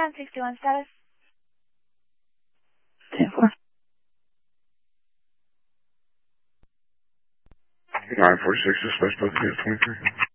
6161 status. 10-4. 946, dispatch both units 23.